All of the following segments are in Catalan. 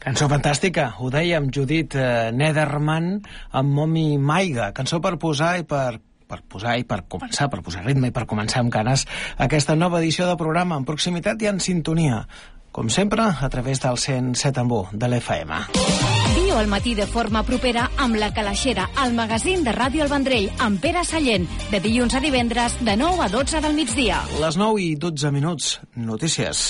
Cançó fantàstica, ho dèiem, Judith Nederman amb Momi Maiga, cançó per posar ritme i per començar amb ganes aquesta nova edició de programa en proximitat i en sintonia, com sempre a través del 107.1 de l'FM. Viu al matí de forma propera amb La Calaixera, el magazín de Ràdio El Vendrell, amb Pere Sallent, de dilluns a divendres, de 9 a 12 del migdia. Les 9 i 12 minuts, notícies.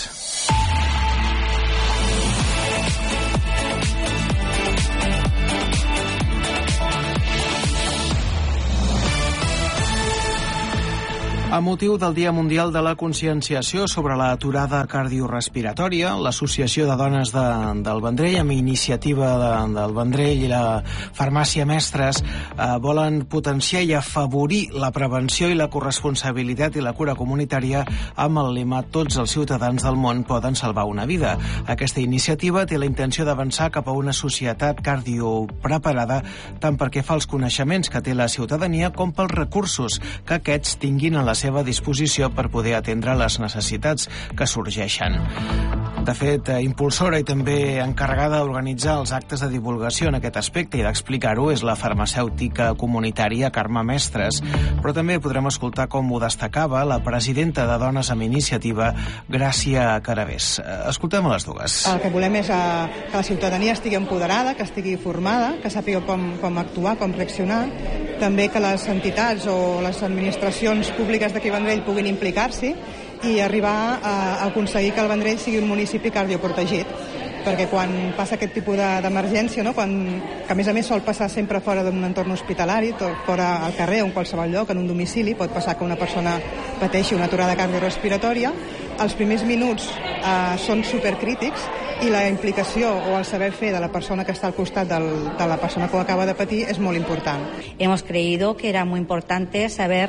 A motiu del Dia Mundial de la Conscienciació sobre l'aturada cardiorrespiratòria, l'Associació de Dones del Vendrell, amb iniciativa del Vendrell i la Farmàcia Mestres, volen potenciar i afavorir la prevenció i la corresponsabilitat i la cura comunitària amb el lema «Tots els ciutadans del món poden salvar una vida». Aquesta iniciativa té la intenció d'avançar cap a una societat cardiopreparada tant perquè fa els coneixements que té la ciutadania com pels recursos que aquests tinguin a la seva disposició per poder atendre les necessitats que sorgeixen. De fet, impulsora i també encarregada d'organitzar els actes de divulgació en aquest aspecte i d'explicar-ho és la farmacèutica comunitària Carme Mestres, però també podrem escoltar com ho destacava la presidenta de Dones amb Iniciativa, Gràcia Caravés. Escoltem a les dues. El que volem és que la ciutadania estigui empoderada, que estigui formada, que sàpiga com actuar, com reaccionar, també que les entitats o les administracions públiques d'aquí Vendrell puguin implicar-s'hi i arribar a aconseguir que el Vendrell sigui un municipi cardioprotegit, perquè quan passa aquest tipus d'emergència, no? Que a més sol passar sempre fora d'un entorn hospitalari, fora al carrer o en qualsevol lloc, en un domicili, pot passar que una persona pateixi una aturada cardiorrespiratòria, els primers minuts són supercrítics i la implicació o el saber fer de la persona que està al costat de la persona que ho acaba de patir és molt important. Hemos creído que era muy importante saber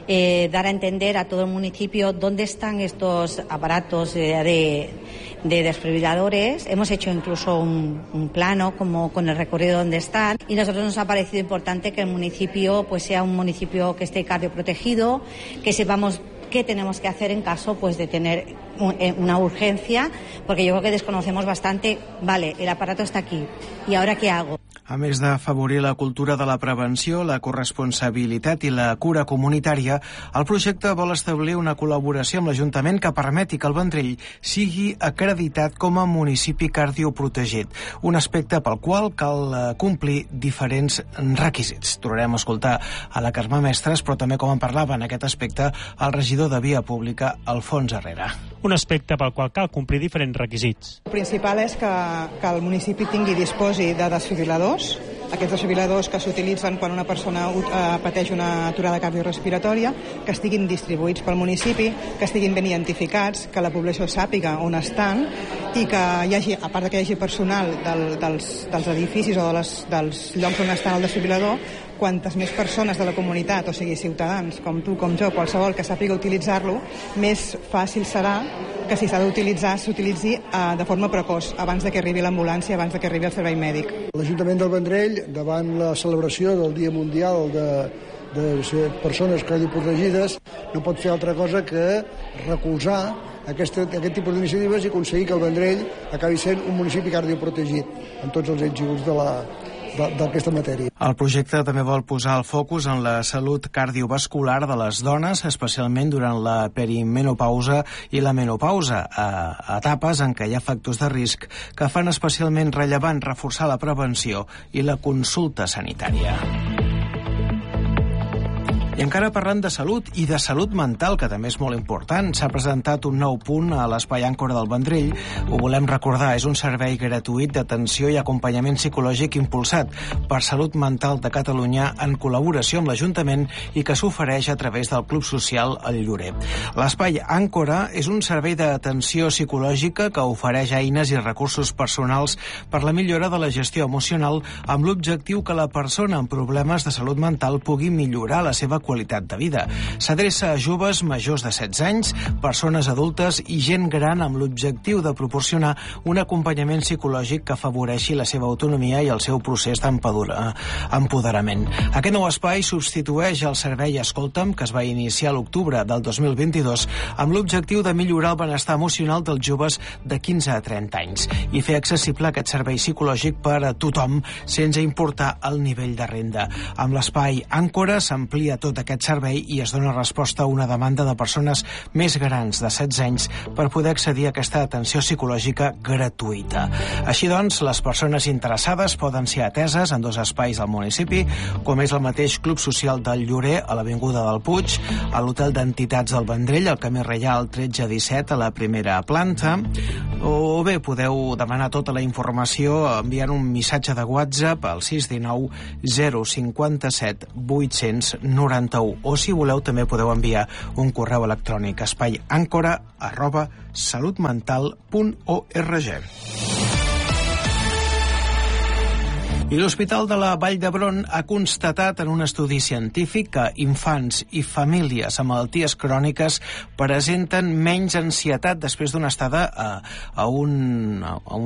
dar a entender a todo el municipio dónde están estos aparatos de desfibriladores. Hemos hecho incluso un plano como con el recorrido donde están y a nosotros nos ha parecido importante que el municipio pues sea un municipio que esté cardioprotegido, que sepamos qué tenemos que hacer en caso pues de tener una urgencia, porque yo creo que desconocemos bastante, vale, el aparato está aquí, ¿y ahora qué hago? A més d'afavorir la cultura de la prevenció, la corresponsabilitat i la cura comunitària, el projecte vol establir una col·laboració amb l'Ajuntament que permeti que el Vendrell sigui acreditat com a municipi cardioprotegit, un aspecte pel qual cal complir diferents requisits. Tornarem a escoltar a la Carme Mestres, però també, com en parlava en aquest aspecte, el regidor de Via Pública, Alfons Herrera. Un aspecte pel qual cal complir diferents requisits. El principal és que el municipi disposi de desfibriladors, aquests desfibriladors que s'utilitzen quan una persona pateix una aturada cardiorrespiratòria, que estiguin distribuïts pel municipi, que estiguin ben identificats, que la població sàpiga on estan i que hi hagi, a part que hi hagi personal dels edificis o dels llocs on està el desfibrilador, quantes més persones de la comunitat, o sigui, ciutadans com tu, com jo, qualsevol que sàpiga utilitzar-lo, més fàcil serà que si s'ha d'utilitzar, s'utilitzi de forma precoç, abans de que arribi l'ambulància, abans de que arribi el servei mèdic. L'Ajuntament del Vendrell, davant la celebració del Dia Mundial de persones cardioprotegides, no pot fer altra cosa que recolzar aquest tipus d'iniciatives i aconseguir que el Vendrell acabi sent un municipi cardioprotegit en tots els ets i uts d'aquesta matèria. El projecte també vol posar el focus en la salut cardiovascular de les dones, especialment durant la perimenopausa i la menopausa, etapes en què hi ha factors de risc que fan especialment rellevant reforçar la prevenció i la consulta sanitària. I encara parlant de salut i de salut mental, que també és molt important, s'ha presentat un nou punt a l'Espai Àncora del Vendrell. Ho volem recordar, és un servei gratuït d'atenció i acompanyament psicològic impulsat per Salut Mental de Catalunya en col·laboració amb l'Ajuntament i que s'ofereix a través del Club Social El Llorer. L'Espai Àncora és un servei d'atenció psicològica que ofereix eines i recursos personals per la millora de la gestió emocional amb l'objectiu que la persona amb problemes de salut mental pugui millorar la seva qualitat de vida. S'adreça a joves majors de 16 anys, persones adultes i gent gran amb l'objectiu de proporcionar un acompanyament psicològic que afavoreixi la seva autonomia i el seu procés d'empoderament. Aquest nou espai substitueix el servei Escolta'm, que es va iniciar a l'octubre del 2022 amb l'objectiu de millorar el benestar emocional dels joves de 15 a 30 anys i fer accessible aquest servei psicològic per a tothom sense importar el nivell de renda. Amb l'espai Àncora s'amplia tot aquest servei i es dona resposta a una demanda de persones més grans de 16 anys per poder accedir a aquesta atenció psicològica gratuïta. Així doncs, les persones interessades poden ser ateses en 2 espais al municipi, com és el mateix Club Social del Llorer a l'Avinguda del Puig, a l'Hotel d'Entitats del Vendrell, al Camí Reial 1317 a la primera planta, o bé podeu demanar tota la informació enviant un missatge de WhatsApp al 619 057 891, o si voleu també podeu enviar un correu electrònic espaiancora@salutmental.org. I l'Hospital de la Vall d'Hebron ha constatat en un estudi científic que infants i famílies amb malalties cròniques presenten menys ansietat després d'una estada a un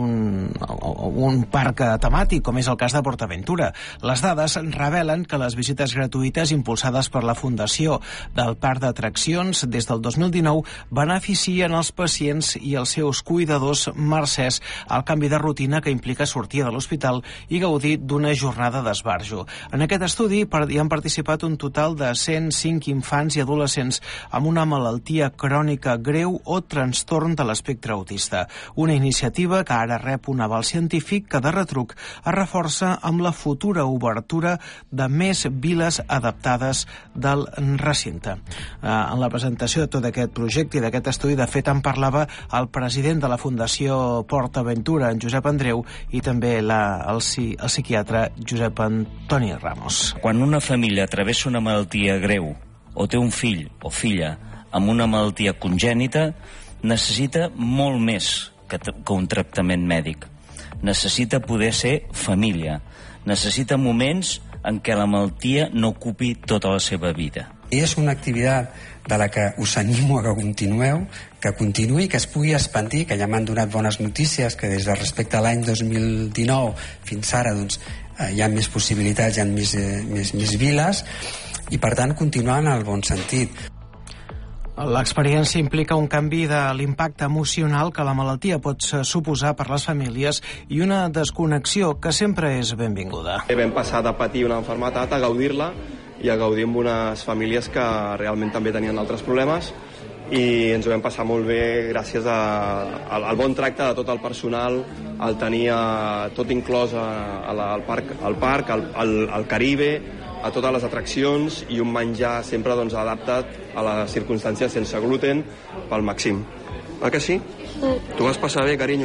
parc temàtic, com és el cas de PortAventura. Les dades revelen que les visites gratuïtes impulsades per la Fundació del Parc d'Atraccions des del 2019 beneficien els pacients i els seus cuidadors mercès al canvi de rutina que implica sortir de l'hospital i gaudir d'una jornada d'esbarjo. En aquest estudi hi han participat un total de 105 infants i adolescents amb una malaltia crònica greu o trastorn de l'espectre autista. Una iniciativa que ara rep un aval científic que de retruc es reforça amb la futura obertura de més viles adaptades del recinte. En la presentació de tot aquest projecte i d'aquest estudi, de fet, en parlava el president de la Fundació PortAventura, en Josep Andreu, i també el psiquiatre Josep Antoni Ramos. Quan una família travessa una malaltia greu o té un fill o filla amb una malaltia congènita, necessita molt més que un tractament mèdic. Necessita poder ser família. Necessita moments en què la malaltia no ocupi tota la seva vida. És una activitat de la que us animo a que continueu, que continuï, que es pugui expandir, que ja m'han donat bones notícies, que des de respecte a l'any 2019 fins ara doncs, hi ha més possibilitats, hi ha més viles, i per tant continuar en el bon sentit. L'experiència implica un canvi de l'impacte emocional que la malaltia pot suposar per les famílies i una desconnexió que sempre és benvinguda. Vam passar de patir una malaltia a gaudir-la i a gaudir amb unes famílies que realment també tenien altres problemes, i ens ho vam passar molt bé gràcies al bon tracte de tot el personal, al tenir tot inclòs al parc, al Caribe, a totes les atraccions, i un menjar sempre adaptat a les circumstàncies sense gluten pel màxim. Ah que sí? Tu vas passar bé, carinyo?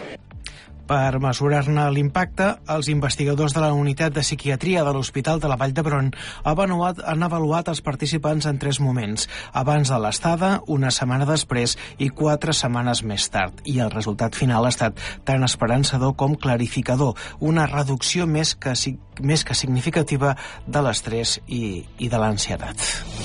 Per mesurar-ne l'impacte, els investigadors de la Unitat de Psiquiatria de l'Hospital de la Vall d'Hebron han avaluat els participants en 3 moments: abans de l'estada, una setmana després i 4 setmanes més tard. I el resultat final ha estat tan esperançador com clarificador, una reducció més que significativa de l'estrès i de l'ansietat.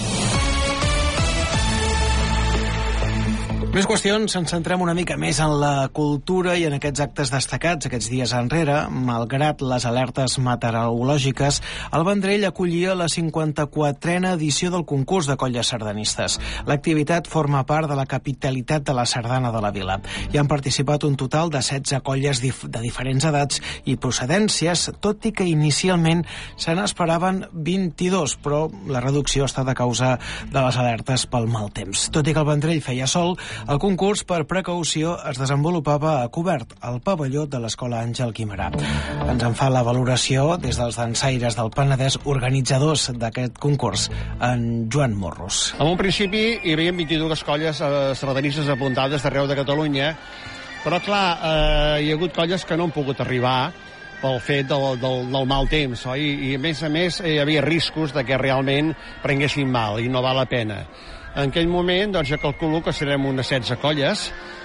Més qüestions, ens centrem una mica més en la cultura i en aquests actes destacats. Aquests dies enrere, malgrat les alertes meteorològiques, el Vendrell acollia la 54a edició del concurs de colles sardanistes. L'activitat forma part de la capitalitat de la sardana de la vila. Hi han participat un total de 16 colles de diferents edats i procedències, tot i que inicialment se n'esperaven 22, però la reducció ha estat a causa de les alertes pel mal temps. Tot i que el Vendrell feia sol, el concurs, per precaució, es desenvolupava a cobert, al pavelló de l'Escola Àngel Guimerà. Ens en fa la valoració, des dels dansaires del Penedès, organitzadors d'aquest concurs, en Joan Morros. En un principi hi havia 22 colles sardanistes apuntades d'arreu de Catalunya, però clar, hi ha hagut colles que no han pogut arribar pel fet del mal temps, oi? I a més hi havia riscos de que realment prenguessin mal i no val la pena. En aquell moment, doncs, jo calculo que serem unes 16 colles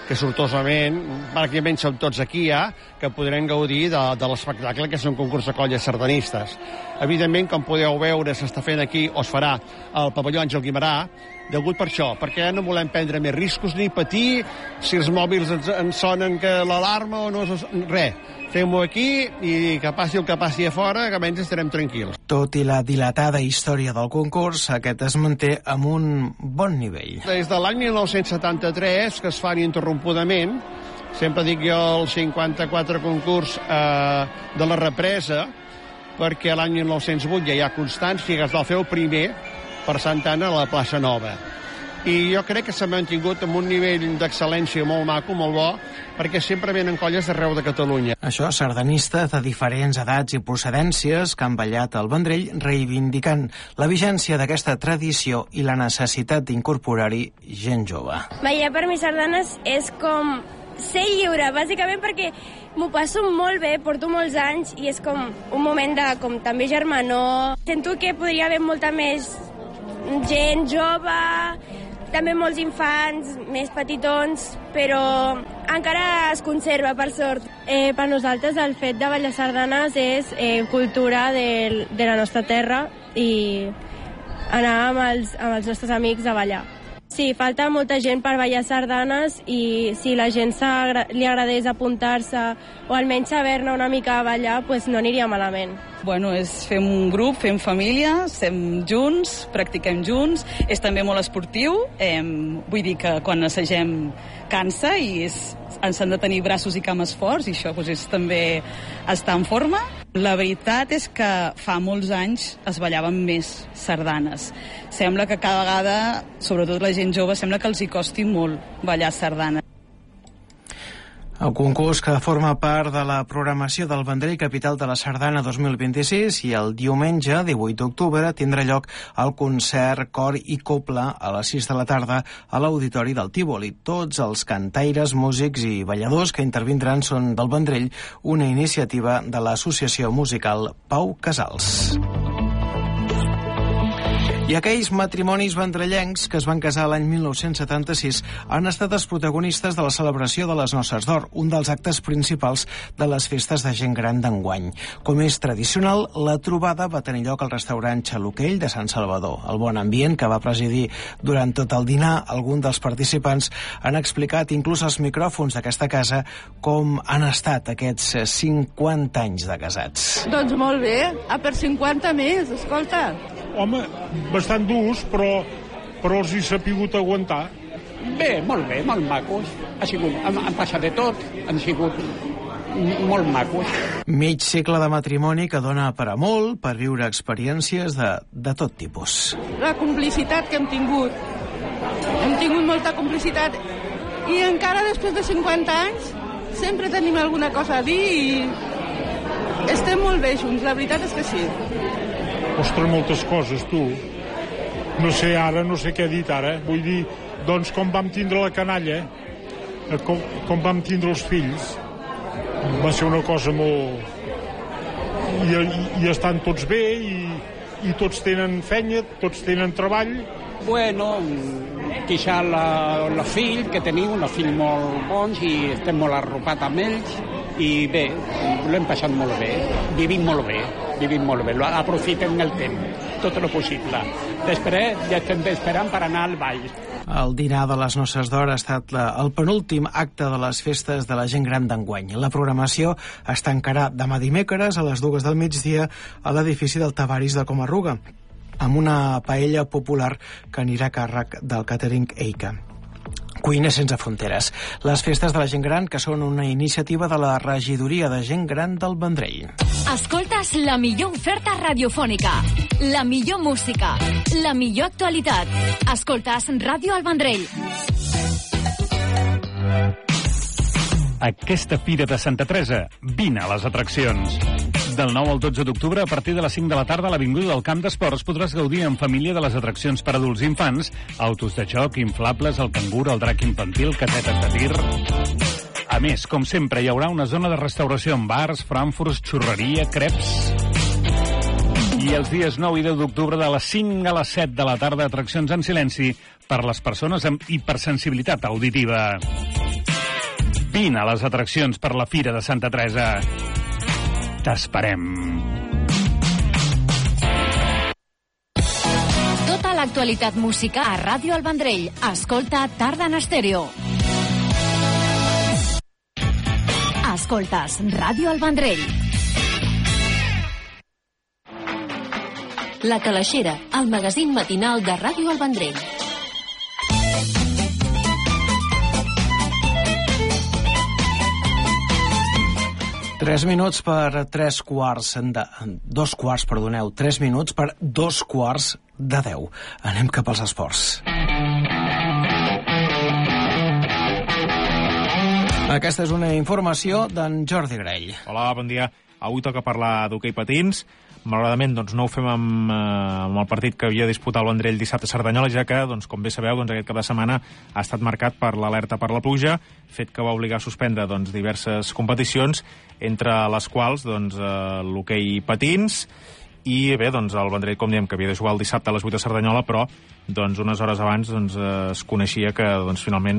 que sortosament, pràcticament som tots aquí ja, que podrem gaudir de l'espectacle que és un concurs de colles sardanistes. Evidentment, com podeu veure, s'està fent aquí, o es farà al pavelló Àngel Guimerà, degut per això, perquè no volem prendre més riscos ni patir si els mòbils ens sonen que l'alarma o no... Res, fem-ho aquí i que passi el que passi a fora, que almenys estarem tranquils. Tot i la dilatada història del concurs, aquest es manté amb un bon nivell. Des de l'any 1973, que es fa ininterrompudament, sempre dic jo el 54 concurs de la represa, perquè l'any 1908 ja hi ha constància que es va fer el primer per Santa Anna a la plaça Nova. I jo crec que s'ha mantingut amb un nivell d'excel·lència molt maco, molt bo, perquè sempre venen colles d'arreu de Catalunya. Això, sardanistes de diferents edats i procedències que han ballat al Vendrell, reivindicant la vigència d'aquesta tradició i la necessitat d'incorporar-hi gent jove. Ballar per mi sardanes és com ser lliure, bàsicament perquè m'ho passo molt bé, porto molts anys i és com un moment de com també germanor. Sento que podria haver molta més gent jove, també molts infants, més petitons, però encara es conserva, per sort. Per nosaltres el fet de ballar sardanes és cultura de la nostra terra i anar amb els nostres amics a ballar. Sí, falta molta gent per ballar sardanes i si la gent li agradés apuntar-se o almenys saber-ne una mica a ballar, doncs no aniria malament. Bueno, fem un grup, fem família, estem junts, practiquem junts, és també molt esportiu, vull dir que quan assagem cansa i ens han de tenir braços i cames forts i això és també estar en forma. La veritat és que fa molts anys es ballaven més sardanes. Sembla que cada vegada, sobretot la gent jove, sembla que els hi costi molt ballar sardanes. El concurs que forma part de la programació del Vendrell Capital de la Sardana 2026 i el diumenge 18 d'octubre tindrà lloc el concert Cor i Copla a les 6 de la tarda a l'Auditori del Tívoli. Tots els cantaires, músics i balladors que intervindran són del Vendrell, una iniciativa de l'associació musical Pau Casals. I aquells matrimonis vendrellencs que es van casar l'any 1976 han estat els protagonistes de la celebració de les Noces d'Or, un dels actes principals de les festes de gent gran d'enguany. Com és tradicional, la trobada va tenir lloc al restaurant Xaluquell de Sant Salvador. El bon ambient que va presidir durant tot el dinar, alguns dels participants han explicat inclús als micròfons d'aquesta casa com han estat aquests 50 anys de casats. Doncs molt bé, per 50 més, escolta. Home, bastant durs, però els he sapigut aguantar. Bé, molt macos. Han passat de tot, han sigut molt macos. Mig segle de matrimoni que dona per a molt, per viure experiències de tot tipus. La complicitat que hem tingut molta complicitat i encara després de 50 anys sempre tenim alguna cosa a dir i estem molt bé junts, la veritat és que sí. Ostres, moltes coses, tu. No sé què he dit ara. Vull dir, doncs, com vam tindre la canalla, com vam tindre els fills, va ser una cosa molt... I estan tots bé, i tots tenen feina, tots tenen treball. Bueno, queixar la fill, que tenim, una fill molt bons, i estem molt arropats amb ells, i bé, l'hem passat molt bé, vivim molt bé, aprofitem el temps, tot el possible. Després ja estem esperant per anar al ball. El dinar de les Noces d'Or ha estat el penúltim acte de les festes de la gent gran d'enguany. La programació es tancarà demà dimecres a les 2 del migdia a l'edifici del Tavaris de Comarruga, amb una paella popular que anirà a càrrec del Catering Eica. Cuina sense fronteres. Les festes de la gent gran, que són una iniciativa de la Regidoria de Gent Gran del Vendrell. Escoltes la millor oferta radiofònica, la millor música, la millor actualitat. Escoltes Ràdio al Vendrell. Aquesta Fira de Santa Teresa, vine a les atraccions. Del 9 al 12 d'octubre, a partir de les 5 de la tarda, a l'Avinguda del Camp d'Esports podràs gaudir en família de les atraccions per adults i infants, autos de joc, inflables, el cangur, el drac infantil, casetes de tir... A més, com sempre, hi haurà una zona de restauració amb bars, frankfurts, xurreria, creps... I els dies 9 i 10 d'octubre, de les 5 a les 7 de la tarda, atraccions en silenci per les persones amb hipersensibilitat auditiva. Vine a les atraccions per la Fira de Santa Teresa. T'esperem. Tota l'actualitat musical a Ràdio El Vendrell. Escolta Tarda en Estèreo. Escoltes Ràdio El Vendrell. La Calaixera, el magazín matinal de Ràdio El Vendrell. Tres minuts per 3 quarts de... 2 quarts, perdoneu. 3 minuts per 2 quarts de 10. Anem cap als esports. Aquesta és una informació d'en Jordi Grell. Hola, bon dia. Avui toca parlar d'hoquei patins. Malauradament no ho fem amb el partit que havia disputat el Vendrell dissabte a Cerdanyola, ja que, com bé sabeu, aquest cap de setmana ha estat marcat per l'alerta per la pluja, fet que va obligar a suspendre diverses competicions, entre les quals l'hoquei patins, i bé, el Vendrell, com diem, que havia de jugar el dissabte a les 8 a Cerdanyola, però unes hores abans es coneixia que finalment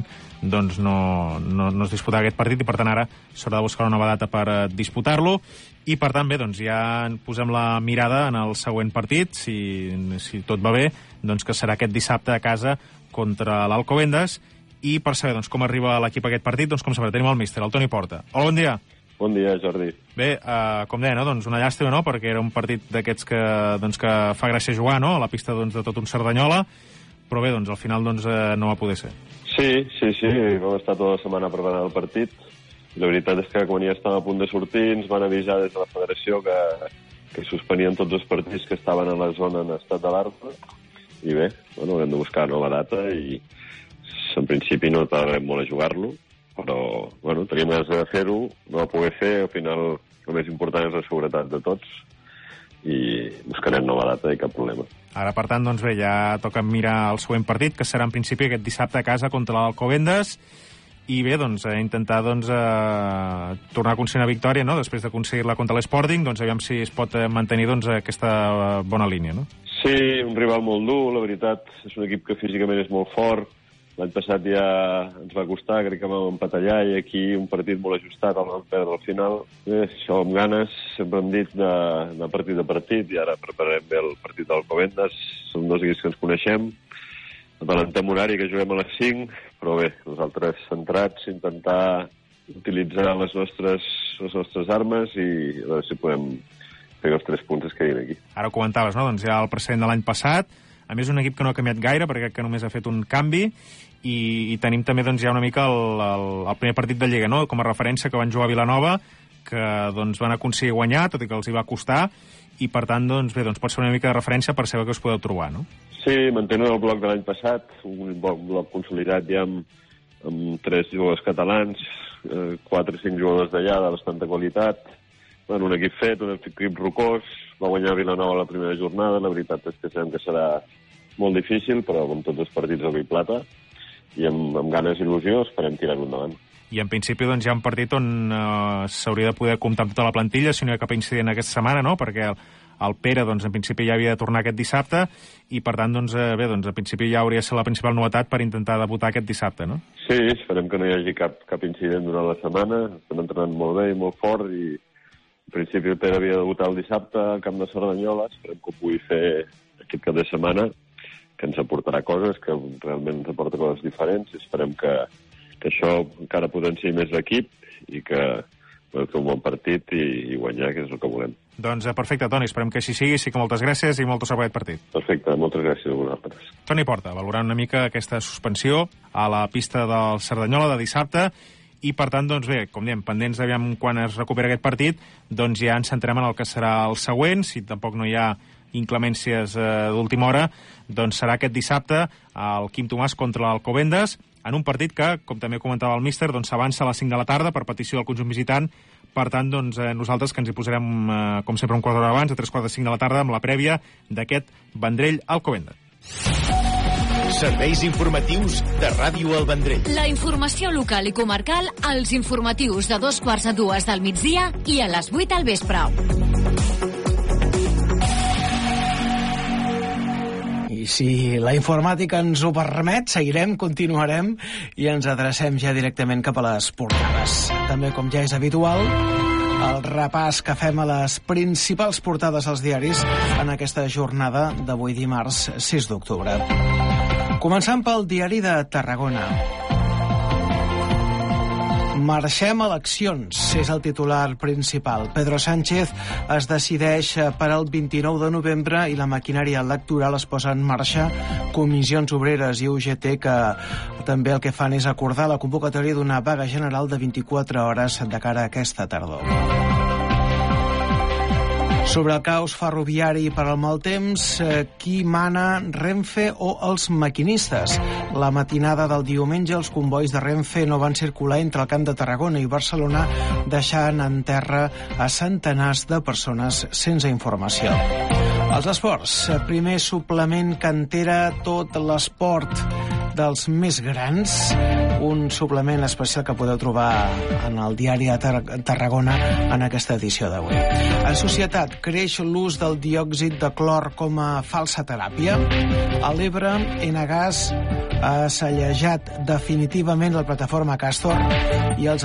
no es disputava aquest partit, i per tant ara s'haurà de buscar una nova data per disputar-lo, i per tant bé, ja posem la mirada en el següent partit, si tot va bé, que serà aquest dissabte a casa contra l'Alcobendas. I per saber com arriba l'equip a aquest partit, com sempre tenim el míster, el Toni Porta. Hola, bon dia. Bon dia, Jordi. Bé, com deia, una llàstima, no?, perquè era un partit d'aquests que fa gràcia jugar, no?, a la pista de tot un Cerdanyola, però bé, al final no va poder ser. Sí, vam estar tota la setmana preparant el partit. La veritat és que quan ja estava a punt de sortir ens van avisar des de la federació que suspenien tots els partits que estaven a la zona en estat d'alarma, i bé, hem de buscar nova data i en principi no tardarem molt a jugar-lo, però teníem ganes de fer-ho, no va poder fer, al final el més important és la seguretat de tots i buscarem nova data i cap problema. Ara, per tant, bé, ja toca mirar el següent partit, que serà en principi aquest dissabte a casa contra l'Alcobendas, i bé, intentar tornar a aconseguir una victòria, no?, després d'aconseguir-la contra l'Sporting, aviam si es pot mantenir aquesta bona línia, no? Sí, un rival molt dur, la veritat, és un equip que físicament és molt fort. L'any passat ja ens va costar, crec que vam empatallar, i aquí un partit molt ajustat, el vam perdre al final. Això amb ganes, sempre hem dit, de partit a partit, i ara prepararem bé el partit d'Alcobendas. Són dos equips que ens coneixem. Adelantem horari, que juguem a les 5, però bé, nosaltres centrats, intentar utilitzar les nostres armes i a veure si podem fer els 3 punts que quedin aquí. Ara ho comentaves, no?, ja el precedent de l'any passat, a més un equip que no ha canviat gaire, perquè crec que només ha fet un canvi, i tenim també ja una mica el primer partit de Lliga, no?, com a referència, que van jugar a Vilanova, que van aconseguir guanyar, tot i que els hi va costar, i per tant, pot ser una mica de referència per saber que us podeu trobar, no? Sí, mantenen el bloc de l'any passat, un bloc consolidat ja amb 3 jugadors catalans, 4 o 5 jugadors d'allà de bastanta qualitat. Un equip fet, un equip rocós, va guanyar Vilanova la primera jornada, la veritat és que sabem que serà molt difícil, però com tots els partits de vi plata, i amb ganes i il·lusió esperem tirar-ho endavant. I en principi hi ha un partit on s'hauria de poder comptar amb tota la plantilla, si no hi ha cap incident aquesta setmana, no?, perquè el Pere, en principi, ja havia de tornar aquest dissabte, i per tant, bé, en principi ja hauria de ser la principal novetat per intentar debutar aquest dissabte, no? Sí, esperem que no hi hagi cap incident durant la setmana, estem entrenant molt bé i molt fort, i en principi el Pere havia de debutar el dissabte al camp de Cerdanyola, esperem que ho pugui fer aquest cap de setmana, que ens aportarà coses, que realment ens aporta coses diferents, i esperem que això encara potenciï més l'equip i que podem fer un bon partit i guanyar, que és el que volem. Doncs perfecte, Toni, esperem que així sigui, sí que moltes gràcies i molta sort per aquest partit. Perfecte, moltes gràcies a vosaltres. Toni Porta, valorant una mica aquesta suspensió a la pista del Cerdanyola de dissabte, i per tant, bé, com diem, pendents d'aviam quan es recupera aquest partit, ja ens centrem en el que serà el següent, si tampoc no hi ha inclemències d'última hora, serà aquest dissabte el Quim Tomàs contra l'Alcobendas, en un partit que, com també comentava el míster, s'avança a les 5 de la tarda per petició del conjunt visitant. Per tant, nosaltres que ens hi posarem, com sempre, un quart d'hora abans, a 3:45 de la tarda, amb la prèvia d'aquest Vendrell-Alcobendas. Serveis informatius de Ràdio El Vendrell. La informació local i comarcal als informatius de 2:45 del migdia i a les 8 al vespre. si la informàtica ens ho permet, continuarem i ens adrecem ja directament cap a les portades. També, com ja és habitual, el repàs que fem a les principals portades als diaris en aquesta jornada d'avui dimarts 6 d'octubre. Començant pel Diari de Tarragona. Marxem a eleccions, és el titular principal. Pedro Sánchez es decideix per al 29 de novembre i la maquinària electoral es posa en marxa. Comissions Obreres i UGT que també el que fan és acordar la convocatòria d'una vaga general de 24 hores de cara a aquesta tardor. Sobre el caos ferroviari per al mal temps, qui mana, Renfe o els maquinistes? La matinada del diumenge els convois de Renfe no van circular entre el Camp de Tarragona i Barcelona, deixant en terra a centenars de persones sense informació. Els esports, primer suplement que entera tot l'esport dels més grans, un suplement especial que podeu trobar en el diari de Tarragona en aquesta edició d'avui. En societat, creix l'ús del diòxid de clor com a falsa teràpia. A l'Ebre, Enagás ha sellejat definitivament la plataforma Castor i els